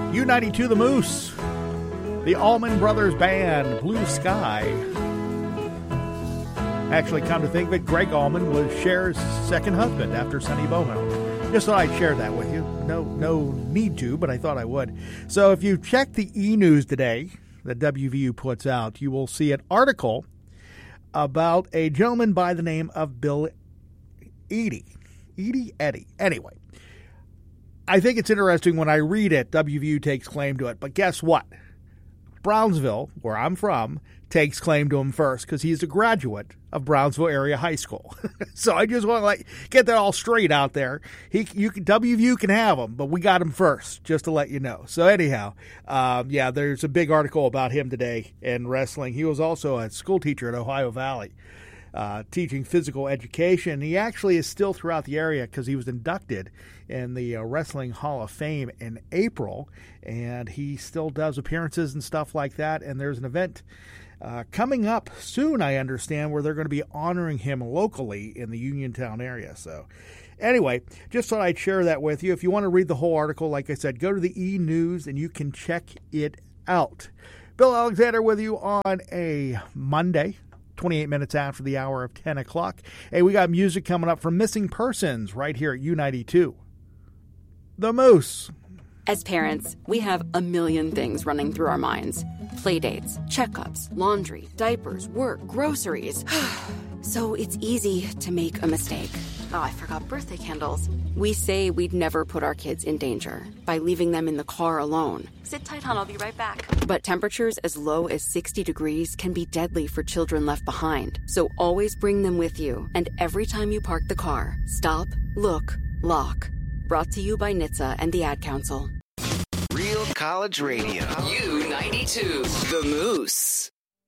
U92 The Moose, the Allman Brothers Band, Blue Sky. Actually, come to think of it, Greg Allman was Cher's second husband after Sonny Bono. Just thought I'd share that with you. No need to, but I thought I would. So if you check the e-news today that WVU puts out, you will see an article about a gentleman by the name of Bill Eddy. Anyway, I think it's interesting when I read it, WVU takes claim to it. But guess what? Brownsville, where I'm from, takes claim to him first because he's a graduate of Brownsville Area High School. So I just want to get that all straight out there. WVU can have him, but we got him first, just to let you know. So anyhow, there's a big article about him today in wrestling. He was also a school teacher at Ohio Valley, teaching physical education. He actually is still throughout the area because he was inducted in the Wrestling Hall of Fame in April, and he still does appearances and stuff like that. And there's an event coming up soon, I understand, where they're going to be honoring him locally in the Uniontown area. So anyway, just thought I'd share that with you. If you want to read the whole article, like I said, go to the e-news and you can check it out. Bill Alexander with you on a Monday, 28 minutes after the hour of 10 o'clock. Hey, we got music coming up from Missing Persons right here at U92. The Moose. As parents, we have a million things running through our minds. Playdates, checkups, laundry, diapers, work, groceries. So it's easy to make a mistake. Oh, I forgot birthday candles. We say we'd never put our kids in danger by leaving them in the car alone. Sit tight, hon. I'll be right back. But temperatures as low as 60 degrees can be deadly for children left behind. So always bring them with you. And every time you park the car, stop, look, lock. Brought to you by NHTSA and the Ad Council. Real College Radio. U92. The Moose.